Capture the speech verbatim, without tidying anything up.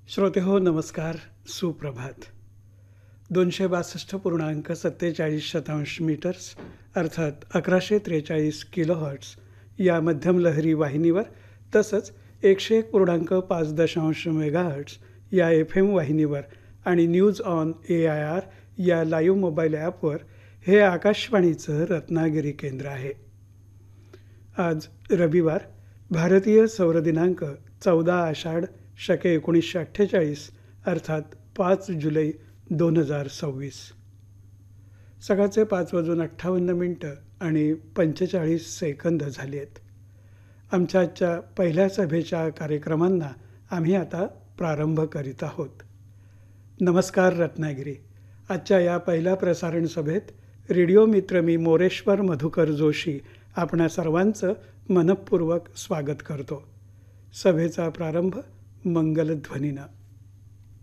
श्रोतेहो नमस्कार, सुप्रभात. दोनशे बासष्ट पूर्णांक सत्तेचाळीस शतांश मीटर्स अर्थात अकराशे त्रेचाळीस किलोहर्ट्स या मध्यम लहरी वाहिनीवर तसंच एकशे एक पूर्णांक पाच दशांश मेगाहर्ट्स या एफ एम वाहिनीवर आणि news on A I R या लाईव्ह मोबाईल ॲपवर हे आकाशवाणीचं रत्नागिरी केंद्र आहे. आज रविवार, भारतीय सौर दिनांक चौदा आषाढ शके एकोणीसशे अठ्ठेचाळीस अर्थात पाच जुलै दोन हजार सव्वीस. सकाळचे पाच वाजून अठ्ठावन्न मिनटं आणि पंचेचाळीस सेकंद झाली आहेत. आमच्या आजच्या पहिल्या सभेच्या कार्यक्रमांना आम्ही आता प्रारंभ करीत आहोत. नमस्कार रत्नागिरी. आजच्या या पहिल्या प्रसारण सभेत रेडिओ मित्र मी मोरेश्वर मधुकर जोशी आपणा सर्वांचं मनःपूर्वक स्वागत करतो. सभेचा प्रारंभ मंगलध्वनीनं.